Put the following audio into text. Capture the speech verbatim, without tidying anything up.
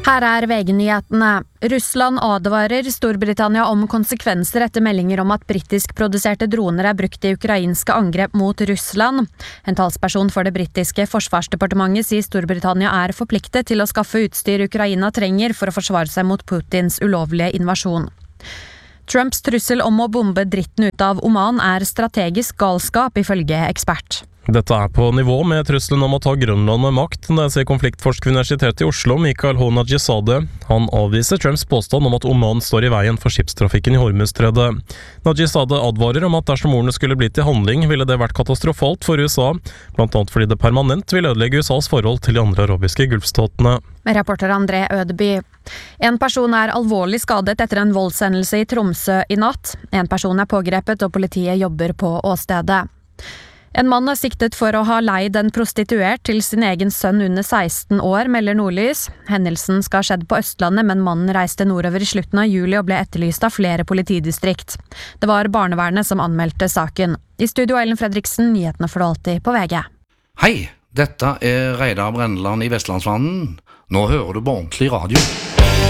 Her er V G-nyhetene. Russland advarer Storbritannia om konsekvenser etter meldinger om at britisk-produserte droner er brukt i ukrainske angrep mot Russland. En talsperson for det britiske forsvarsdepartementet sier Storbritannia er forpliktet til å skaffe utstyr Ukraina trenger for å forsvare seg mot Putins ulovlige invasjon. Trumps trussel om å bombe dritten ut av Oman er strategisk galskap, ifølge ekspert. Dette er på nivå med trusselen om å ta Grønland med makt, det sier konfliktforsker ved Universitetet i Oslo, Mikael H. Najizadeh. Han avviser Trumps påstand om at Oman står i veien for skipstrafikken i Hormuzstredet. Najizadeh advarer om at dersom ordene skulle blitt til handling, ville det vært katastrofalt for U S A, blant annet fordi det permanent vil ødelegge U S As forhold til de andre arabiske gulfstatene. Reporter André Ødeby. En person er alvorlig skadet etter en voldshendelse i Tromsø i natt. En person er pågrepet og politiet jobber på åstedet. En mann er siktet for å ha leid en prostituert til sin egen sønn under seksten år, melder Nordlys. Hendelsen skal ha skjedd på Østlandet, men mannen reiste nordover i slutten av juli og ble etterlyst av flere politidistrikt. Det var barnevernet som anmeldte saken. I studio Ellen Fredriksen, nyhetene for alltid på V G. Hei, dette er Reidar Brenneland i Vestlandsvannen. Nå hører du på ordentlig radio.